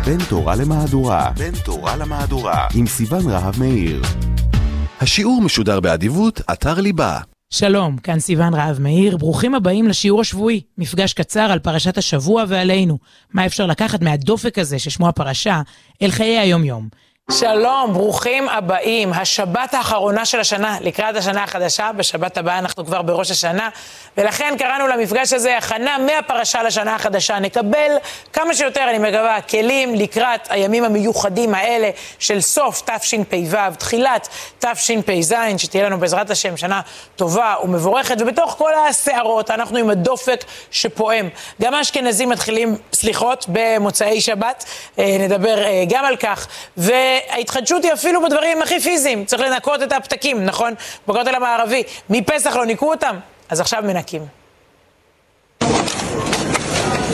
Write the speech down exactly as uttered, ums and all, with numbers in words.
בין תורה למהדורה. בין תורה למהדורה. עם סיוון רהב מאיר. השיעור משודר באדיבות אתר ליבה. שלום, כאן סיוון רהב מאיר. ברוכים הבאים לשיעור השבועי. מפגש קצר על פרשת השבוע ועלינו. מה אפשר לקחת מהדופק הזה ששמו הפרשה אל חיי היום-יום. שלום, ברוכים הבאים. השבת האחרונה של השנה, לקראת השנה החדשה. בשבת הבאה אנחנו כבר בראש השנה, ולכן קראנו למפגש הזה הכנה מהפרשה לשנה החדשה. נקבל כמה שיותר, אני מקווה, כלים לקראת הימים המיוחדים האלה של סוף תשפ"ו, תחילת תשפ"ז, שתהיה לנו בעזרת השם שנה טובה ומבורכת. ובתוך כל הסערות אנחנו עם הדופק שפועם. גם האשכנזים מתחילים סליחות במוצאי שבת, נדבר גם על כך. ו ההתחדשות היא אפילו בדברים הכי פיזיים. צריך לנקות את הפתקים, נכון? בכותל המערבי. מפסח לא ניקו אותם, אז עכשיו מנקים.